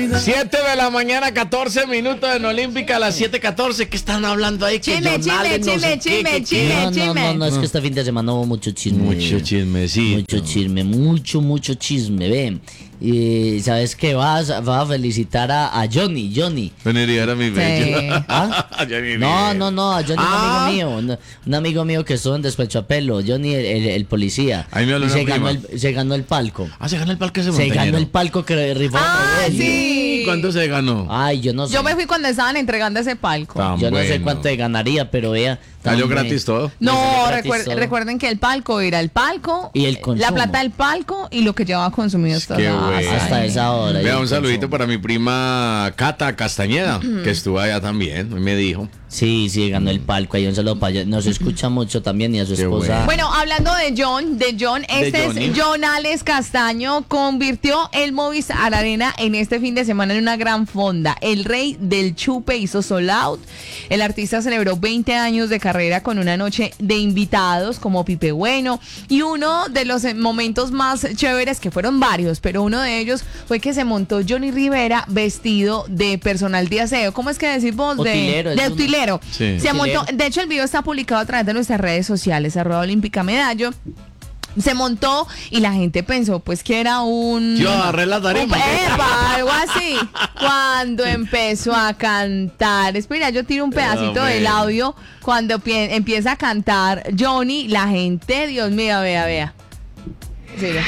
7 de la mañana, 14 minutos en Olímpica, a las 7:14. ¿Qué están hablando ahí? Chisme, No, es que este fin de semana hubo mucho chisme. Mucho chismecito. Mucho chisme, ven. Y sabes que vas a felicitar a Johnny. Johnny Rivera, mi bello. ¿Ah? No, a Johnny, un amigo mío. Un amigo mío que estuvo en Despecho a Pelo, Johnny el policía. Ahí me habló una prima. Se ganó el palco. Se ganó el palco ese Se montañero. ganó el palco que rifó. Sí. ¿Cuánto se ganó? Ay, yo no sé. Yo me fui cuando estaban entregando ese palco. Yo no sé cuánto ganaría, pero vea. ¿Salió gratis todo? No, recuerden que el palco era el palco, y el consumo. la plata del palco y lo que llevaba consumido hasta esa hora. Vea, un saludito para mi prima Cata Castañeda, que estuvo allá también, me dijo. Sí, ganó el palco. Ahí un saludo para ella. Nos escucha mucho también y a su esposa. Bueno, hablando de John, es Jonales Castaño, convirtió el Movistar Arena en este fin de semana en una gran fonda. El rey del chupe hizo sold out. El artista celebró 20 años de carrera con una noche de invitados como Pipe Bueno, y uno de los momentos más chéveres, que fueron varios, pero uno de ellos fue que se montó Johnny Rivera vestido de personal de aseo. ¿Cómo es que decimos? De utilero. Sí. Se montó, de hecho el video está publicado a través de nuestras redes sociales, @OlímpicaMedallo. Se montó y la gente pensó pues que era Yo agarré la tarima. Algo así. Cuando empezó a cantar, espera, yo tiro un pedacito del audio. Cuando empieza a cantar Johnny, la gente, Dios mío, vea. Mira.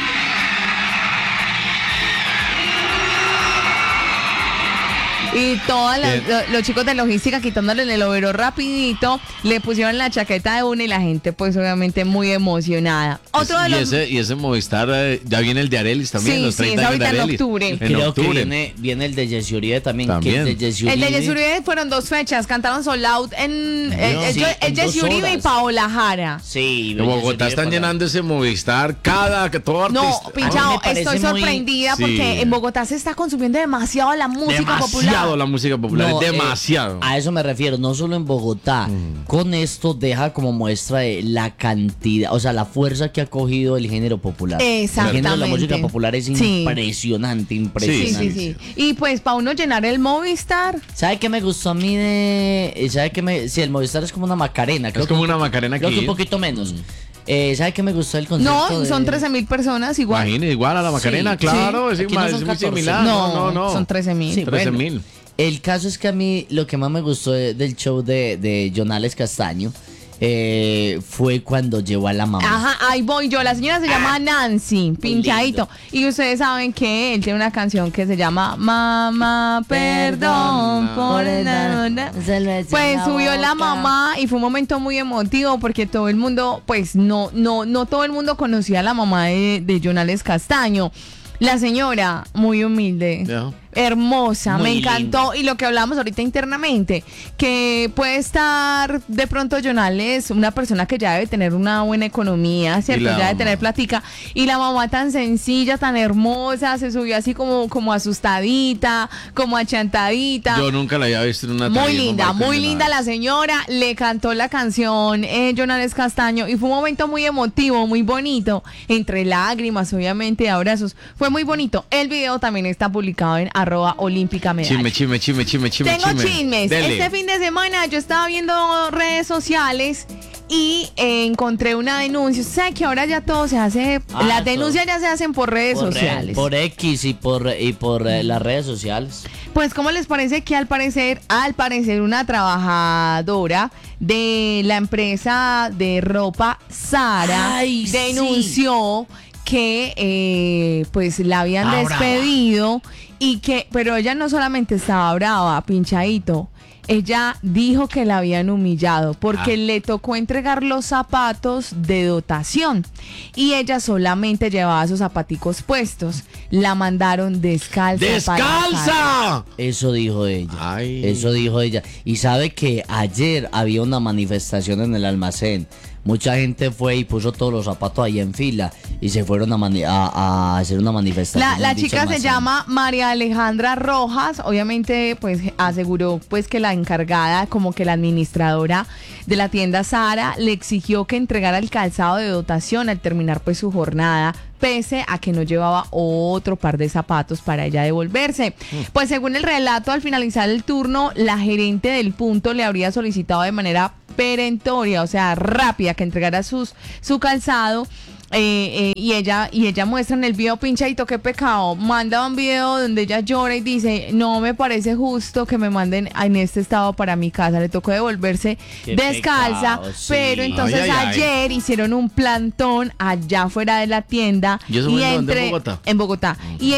Y todos los chicos de logística quitándole el overol rapidito, le pusieron la chaqueta de una y la gente pues obviamente muy emocionada. Y ese Movistar, ya viene el de Arelis también, los 30 años de Arelis. En octubre. Creo que viene el de Jesse Uribe también. ¿También? El de Jesse Uribe fueron 2 fechas, cantaron sold out en Jesse Uribe y Paola Jara. Sí. En Bogotá están llenando ese Movistar todo artista. No, Pinchao, estoy sorprendida porque en Bogotá se está consumiendo demasiado la música popular. La música popular, es demasiado. A eso me refiero, no solo en Bogotá. Con esto deja como muestra de la cantidad, o sea, la fuerza que ha cogido el género popular. Exactamente. El género de la música popular es impresionante. Sí. Y pues para uno llenar el Movistar. ¿Sabe qué me gustó a mí si el Movistar es como una Macarena. Es como una Macarena aquí. Creo que un poquito menos. ¿Sabe qué me gustó el concierto? No, son 13,000 personas igual. Imagínate, igual a la Macarena, claro. Sí. Es muy similar. No, son 13,000. Sí, 13,000. El caso es que a mí lo que más me gustó del show de Jonales Castaño fue cuando llevó a la mamá. Ajá, ahí voy yo. La señora se llama Nancy, pinchadito. Y ustedes saben que él tiene una canción que se llama Mamá, perdón por nada. Pues subió la mamá y fue un momento muy emotivo porque todo el mundo, pues no todo el mundo conocía a la mamá de Jonales Castaño. La señora, muy humilde, hermosa, me encantó. Linda. Y lo que hablamos ahorita internamente, que puede estar de pronto Jonales, una persona que ya debe tener una buena economía, ¿cierto? Ya debe tener platica. Y la mamá tan sencilla, tan hermosa, se subió así como asustadita, como achantadita. Yo nunca la había visto en una tarima. Muy linda la señora. Le cantó la canción Jonales Castaño y fue un momento muy emotivo, muy bonito, entre lágrimas, obviamente, abrazos. Fue muy bonito. El video también está publicado en @OlímpicaMedallo. Chisme. Tengo chismes. Dele. Este fin de semana yo estaba viendo redes sociales y encontré una denuncia. O sea que ahora ya todo se hace, las denuncias ya se hacen por redes sociales. Por X y por las redes sociales. Pues ¿cómo les parece que al parecer una trabajadora de la empresa de ropa Zara denunció que pues la habían despedido pero ella no solamente estaba brava, pinchadito. Ella dijo que la habían humillado porque le tocó entregar los zapatos de dotación y ella solamente llevaba sus zapaticos puestos. La mandaron descalza. ¡Descalza! Eso dijo ella. Eso dijo ella. Y sabe que ayer había una manifestación en el almacén mucha gente fue y puso todos los zapatos ahí en fila y se fueron a hacer una manifestación. La chica se llama María Alejandra Rojas, obviamente pues aseguró pues que la encargada, como que la administradora de la tienda Zara, le exigió que entregara el calzado de dotación al terminar pues su jornada, pese a que no llevaba otro par de zapatos para ella devolverse. Pues según el relato, al finalizar el turno, la gerente del punto le habría solicitado de manera perentoria, o sea, rápida, que entregara su calzado. Y ella muestra en el video, Pinchadito, qué pecado, manda un video donde ella llora y dice, no me parece justo que me manden en este estado para mi casa, le tocó devolverse descalza, pecado, sí. pero entonces ayer hicieron un plantón allá fuera de la tienda. ¿Y eso fue en Bogotá? En Bogotá. Y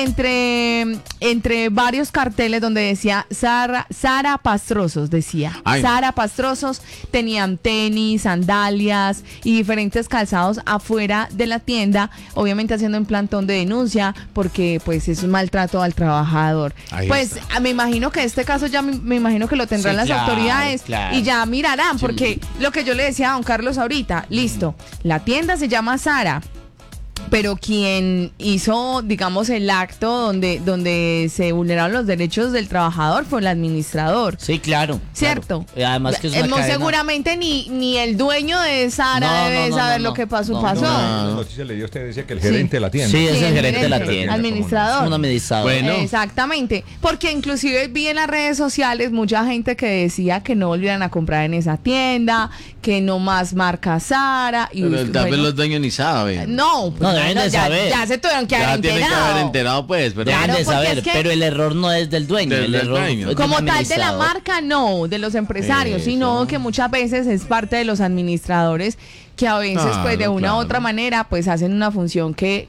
entre varios carteles donde decía Sara Pastrosos, decía Sara Pastrosos, tenían tenis, sandalias y diferentes calzados afuera de la tienda, obviamente haciendo un plantón de denuncia porque pues es un maltrato al trabajador. Pues me imagino que este caso ya me imagino que lo tendrán las autoridades y ya mirarán, porque lo que yo le decía a don Carlos ahorita, listo, la tienda se llama Zara, pero quien hizo, digamos, el acto donde se vulneraron los derechos del trabajador fue el administrador. Sí, claro. ¿Cierto? Claro. Además que es una cadena. Seguramente ni el dueño de Zara debe saber lo que pasó. La noticia le dio usted, decía que el gerente de la tienda. Sí, es el gerente de la tienda. Administrador. Un administrador. Bueno. Exactamente. Porque inclusive vi en las redes sociales mucha gente que decía que no volvieran a comprar en esa tienda, que no más marca Zara. Y pero tal vez los dueños ni saben. No, pues deben de saber. Ya se tuvieron que haber enterado. Tienen que haber enterado, pues. Pero Deben de saber, es que pero el error no es del dueño. El error es del como tal de la administrador. marca, no, de los empresarios, sino que muchas veces es parte de los administradores que a veces pues de una u otra manera pues hacen una función que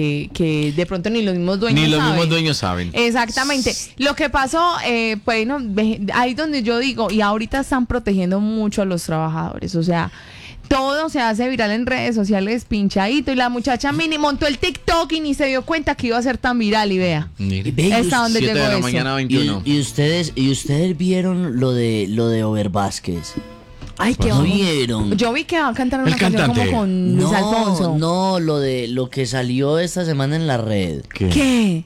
de pronto ni los mismos dueños saben. Exactamente. Lo que pasó, bueno, ahí donde yo digo, y ahorita están protegiendo mucho a los trabajadores, o sea, todo se hace viral en redes sociales, Pinchadito, y la muchacha mini montó el TikTok y ni se dio cuenta que iba a ser tan viral, y vea. ¿Hasta dónde llegó eso? Mañana 21. ¿Y ustedes vieron lo de Over Vázquez? Ay, qué ¿No vieron? Yo vi que va a cantar una canción como con Luis Alfonso. No, lo que salió esta semana en la red. ¿Qué?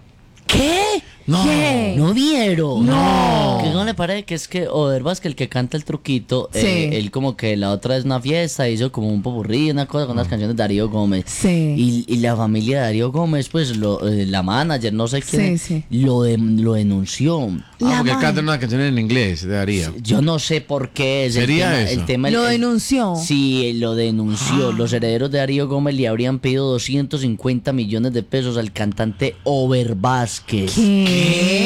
No. ¿Qué? ¿No vieron? No. ¿Qué no le parece que es que Over Vázquez, el que canta el truquito, Sí. él como que la otra vez una fiesta hizo como un popurrí, una cosa con unas canciones de Darío Gómez. Sí. Y la familia de Darío Gómez, pues la manager, no sé quién, Sí. lo denunció. Porque cantan una canción en inglés de Darío. Yo no sé por qué es ¿Sería eso? el tema. ¿Lo denunció? Sí, lo denunció. Los herederos de Darío Gómez le habrían pedido 250 millones de pesos al cantante Over Vázquez. ¿Qué?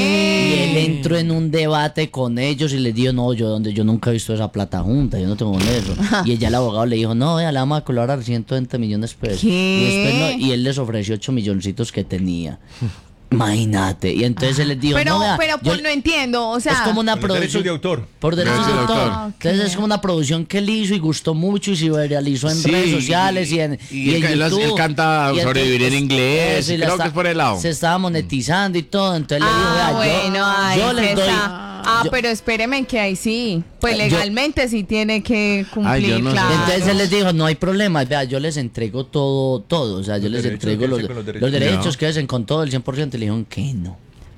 Y él entró en un debate con ellos y les dijo, no, yo nunca he visto esa plata junta, yo no tengo eso. Y ella, el abogado, le dijo, no, vea, le vamos a colaborar 120 millones de pesos. ¿Qué? Y después y él les ofreció 8 milloncitos que tenía. Imagínate. Y entonces él les dijo, Pero, no, vea, no entiendo, o sea. es como una Por los derechos producción de autor. por derechos de Derechos de autor. autor. Entonces es como una producción que él hizo y gustó mucho y se viralizó en Sí, redes sociales y en él YouTube. canta Y sobrevivir en entonces, inglés, eso, y la creo que es por el lado. Se estaba monetizando y todo. Entonces le dijo, vea, Bueno, ahí yo les doy. pero espéreme que ahí sí. Pues legalmente sí tiene que cumplir, Ay, yo no sé. claro. Entonces él les dijo, no hay problema, vea, yo les entrego todo, o sea, yo les derechos, entrego ¿qué hacen con los derechos? los derechos No. que hacen con todo el 100%, y le dijeron que no.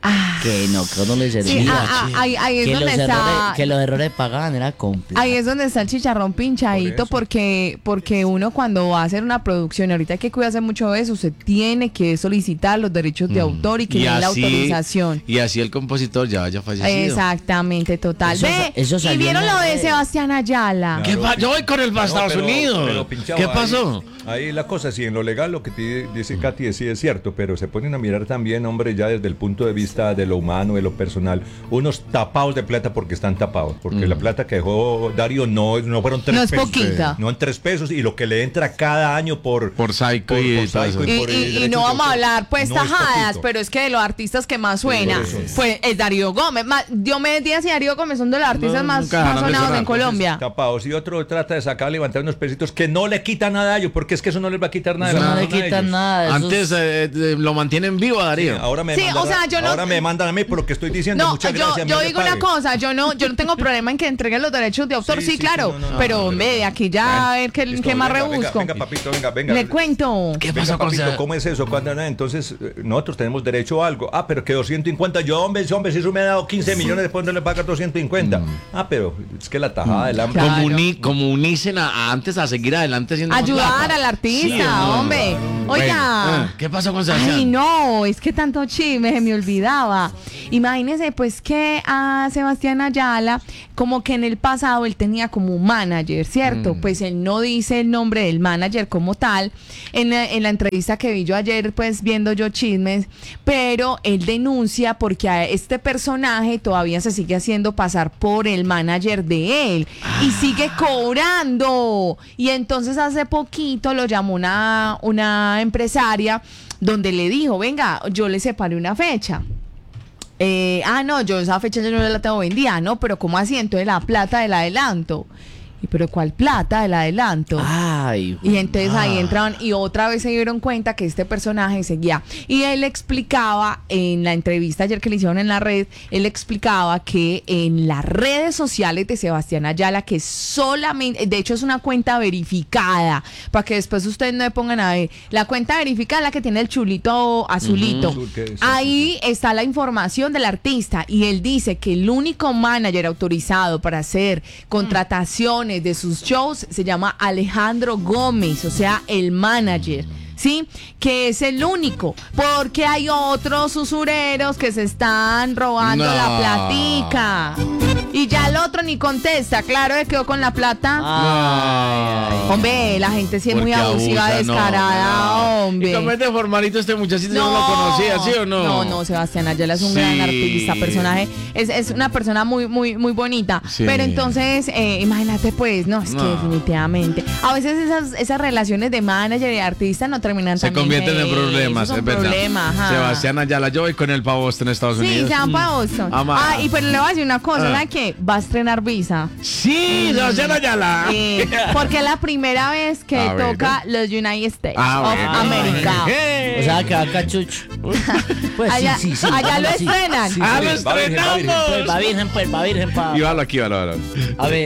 Que no les servía. Sí, ahí es que, donde los está. errores, que los errores pagaban era complejo. Ahí es donde está el chicharrón pinchadito, porque uno cuando va a hacer una producción, ahorita hay que cuidarse mucho de eso, se tiene que solicitar los derechos de autor y que le den la autorización. Y así el compositor ya haya fallecido. Exactamente, total. Eso Y salió vieron en la lo de red. Sebastián Ayala. Claro. Yo voy con el para Estados Unidos. Pero, Pinchao, ¿Qué pasó? Ahí la cosa, sí, en lo legal lo que dice Katy sí es cierto, pero se ponen a mirar también, hombre, ya desde el punto de vista de lo humano, de lo personal, unos tapados de plata porque están tapados, porque la plata que dejó Darío no fueron 3 No es pesos. poquita. No en 3 pesos, y lo que le entra cada año por Psycho y todo eso. por Y derechos no de vamos a autor, hablar pues no es tajadas, poquito. pero es que de los artistas que más suena, por eso. pues es Darío Gómez. Diomedes Díaz y Darío Gómez son de los artistas No, más nunca dejarán de sonados sonar. en Colombia. Tapados, y otro trata de sacar, levantar unos pesitos que no le quita nada a ellos, porque es que eso no les va a quitar nada. Eso de la no le fortuna de quitan ellos. nada. eso Antes lo mantienen vivo a Darío. Ahora me Sí, manda- o sea, yo no ahora ahora me demandan a mí por lo que estoy diciendo. No, Muchas gracias. yo me digo una pague. cosa, yo no tengo problema en que entreguen los derechos de autor, Sí, sí, claro, no, pero hombre, de aquí ya a ver Listo, qué más venga, rebusco. Venga, papito, venga. Le cuento. ¿Qué Venga, pasó con papito, ¿cómo es eso? Cuando, entonces, nosotros tenemos derecho a algo. Ah, pero que 250. Yo, hombre, si eso me ha dado 15 millones, después no le paga 250. Ah, pero es que la tajada del hambre. Claro. Comunicen antes a seguir adelante haciendo más Ayudar plata. al artista, Sí, no, hombre. no. Oiga. Bueno, ¿qué pasó con Sebastián? Ay, no, es que tanto chisme, se me olvidaba. Imagínese, pues, que a Sebastián Ayala, como que en el pasado él tenía como un manager, ¿cierto? Pues él no dice el nombre del manager como tal. En la entrevista que vi yo ayer, pues, viendo yo chismes, pero él denuncia porque a este personaje todavía se sigue haciendo pasar por el manager de él y sigue cobrando. Y entonces hace poquito lo llamó una empresaria donde le dijo, venga, yo le separé una fecha. No, yo esa fecha yo no la tengo vendida, ¿no? Pero ¿cómo así? Entonces la plata del adelanto. ¿Pero cuál plata del adelanto? Ay, Y entonces ahí entraron y otra vez se dieron cuenta que este personaje seguía. Y él explicaba en la entrevista ayer que le hicieron en la red, él explicaba que en las redes sociales de Sebastián Ayala, que solamente, de hecho es una cuenta verificada, para que después ustedes no me pongan a ver, la cuenta verificada es la que tiene el chulito azulito. Azul, que sí, Ahí está la información del artista y él dice que el único manager autorizado para hacer contrataciones de sus shows se llama Alejandro Gómez, o sea, el manager, ¿sí? Que es el único, porque hay otros usureros que se están robando No. la platica. Y ya el otro ni contesta, claro, que quedó con la plata. Hombre, la gente sí es muy Porque abusiva, abusa, descarada, hombre. ¿Y cómo es de formalito este muchachito? ¿No lo conocía, sí o no? No, Sebastián Ayala es un Sí. gran artista, personaje, es una persona muy bonita. Sí. Pero entonces, imagínate pues, no, es que No. definitivamente. A veces esas relaciones de manager y artista no terminan Se también convierten en eso, problemas, son es verdad. problemas, ajá. Sebastián Ayala, yo voy con él para Boston, Estados Sí, Unidos. se van para Boston. Ama. Y pero le voy a decir una cosa, Ah. ¿sabes qué? Va a estrenar Visa. Sí, Sebastián Ayala. Porque es la primera vez que Ah, bueno. toca los United States Ah, of bueno. America. o sea que acá Chucho. Pues Allá, sí. allá lo sí. estrenan. Sí, ¡Ah, sí. lo Va virgen, va virgen. estrenamos! Pues va virgen, Y balo aquí, balo. A ver.